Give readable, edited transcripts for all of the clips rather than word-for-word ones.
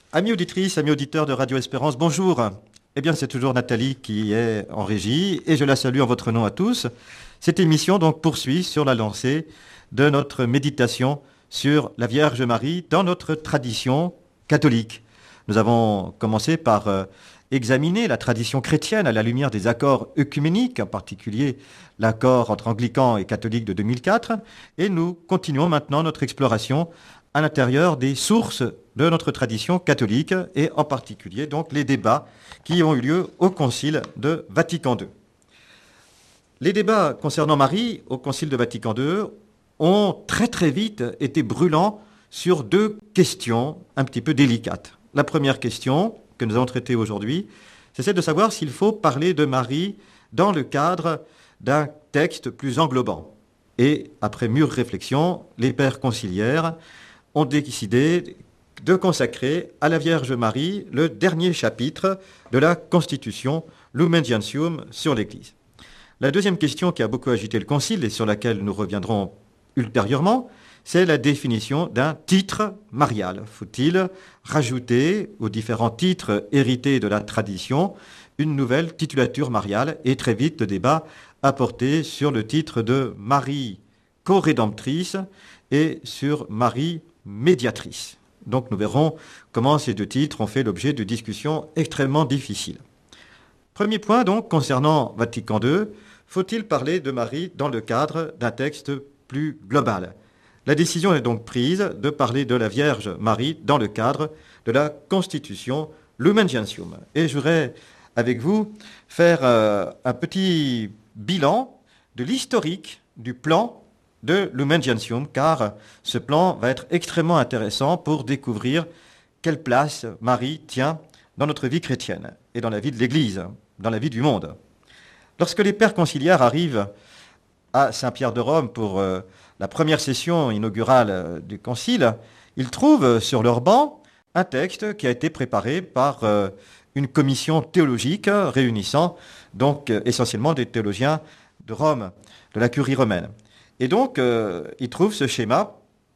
Amis auditrices, amis auditeurs de Radio Espérance, bonjour. Eh bien, c'est toujours Nathalie qui est en régie et je la salue en votre nom à tous. Cette émission donc poursuit sur la lancée de notre méditation sur la Vierge Marie dans notre tradition catholique. Nous avons commencé par examiner la tradition chrétienne à la lumière des accords œcuméniques, en particulier l'accord entre anglicans et catholiques de 2004, et nous continuons maintenant notre exploration à l'intérieur des sources de notre tradition catholique et en particulier donc les débats qui ont eu lieu au Concile de Vatican II. Les débats concernant Marie au Concile de Vatican II ont très vite été brûlants sur deux questions un petit peu délicates. La première question que nous allons traiter aujourd'hui, c'est celle de savoir s'il faut parler de Marie dans le cadre d'un texte plus englobant. Et après mûre réflexion, les pères conciliaires ont décidé de consacrer à la Vierge Marie le dernier chapitre de la Constitution Lumen Gentium sur l'Église. La deuxième question qui a beaucoup agité le Concile et sur laquelle nous reviendrons ultérieurement, c'est la définition d'un titre marial. Faut-il rajouter aux différents titres hérités de la tradition une nouvelle titulature mariale? Et très vite, le débat a porté sur le titre de Marie co-rédemptrice et sur Marie médiatrice. Donc nous verrons comment ces deux titres ont fait l'objet de discussions extrêmement difficiles. Premier point donc concernant Vatican II, faut-il parler de Marie dans le cadre d'un texte plus global? La décision est donc prise de parler de la Vierge Marie dans le cadre de la Constitution Lumen Gentium. Et je voudrais avec vous faire un petit bilan de l'historique du plan de Lumen Gentium, car ce plan va être extrêmement intéressant pour découvrir quelle place Marie tient dans notre vie chrétienne et dans la vie de l'Église, dans la vie du monde. Lorsque les pères conciliaires arrivent à Saint-Pierre de Rome pour la première session inaugurale du Concile, ils trouvent sur leur banc un texte qui a été préparé par une commission théologique réunissant donc essentiellement des théologiens de Rome, de la curie romaine. Et donc, ils trouvent ce schéma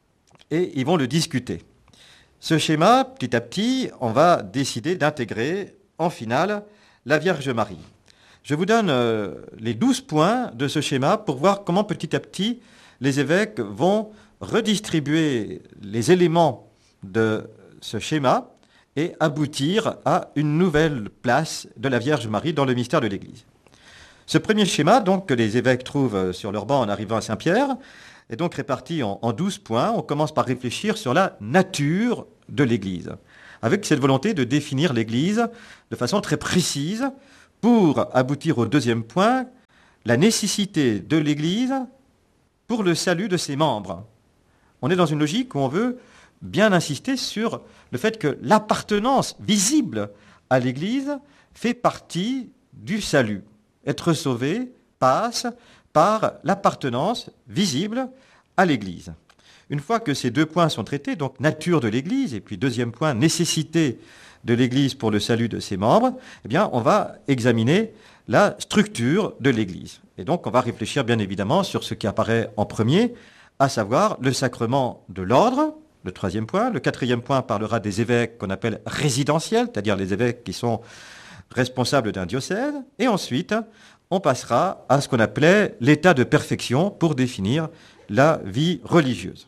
et ils vont le discuter. Ce schéma, petit à petit, on va décider d'intégrer en finale la Vierge Marie. Je vous donne les 12 points de ce schéma pour voir comment petit à petit les évêques vont redistribuer les éléments de ce schéma et aboutir à une nouvelle place de la Vierge Marie dans le mystère de l'Église. Ce premier schéma, donc, que les évêques trouvent sur leur banc en arrivant à Saint-Pierre, est donc réparti en 12 points. On commence par réfléchir sur la nature de l'Église, avec cette volonté de définir l'Église de façon très précise pour aboutir au deuxième point, la nécessité de l'Église pour le salut de ses membres. On est dans une logique où on veut bien insister sur le fait que l'appartenance visible à l'Église fait partie du salut. Être sauvé passe par l'appartenance visible à l'Église. Une fois que ces deux points sont traités, donc nature de l'Église, et puis deuxième point, nécessité de l'Église pour le salut de ses membres, eh bien, on va examiner la structure de l'Église. Et donc, on va réfléchir bien évidemment sur ce qui apparaît en premier, à savoir le sacrement de l'ordre, le troisième point. Le quatrième point parlera des évêques qu'on appelle résidentiels, c'est-à-dire les évêques qui sont responsables d'un diocèse. Et ensuite, on passera à ce qu'on appelait l'état de perfection pour définir la vie religieuse.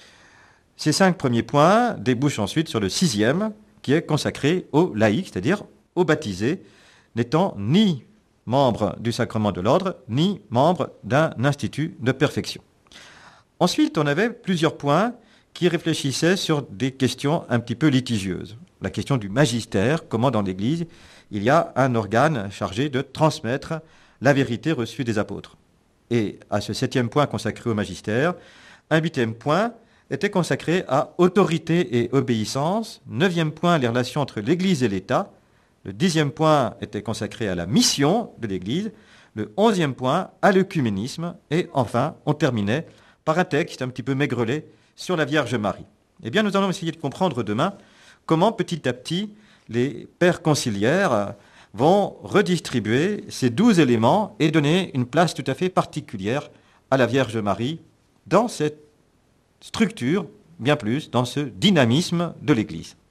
Ces 5 premiers points débouchent ensuite sur le 6e, qui est consacré aux laïcs, c'est-à-dire aux baptisés, n'étant ni membres du sacrement de l'ordre, ni membres d'un institut de perfection. Ensuite, on avait plusieurs points qui réfléchissaient sur des questions un petit peu litigieuses. La question du magistère, comment dans l'Église, il y a un organe chargé de transmettre la vérité reçue des apôtres. Et à ce 7e point consacré au magistère, un 8e point était consacré à autorité et obéissance. 9e point, les relations entre l'Église et l'État. Le 10e point était consacré à la mission de l'Église. Le 11e point, à l'œcuménisme. Et enfin, on terminait par un texte un petit peu maigrelet sur la Vierge Marie. Eh bien, nous allons essayer de comprendre demain comment petit à petit les pères conciliaires vont redistribuer ces 12 éléments et donner une place tout à fait particulière à la Vierge Marie dans cette structure, bien plus dans ce dynamisme de l'Église.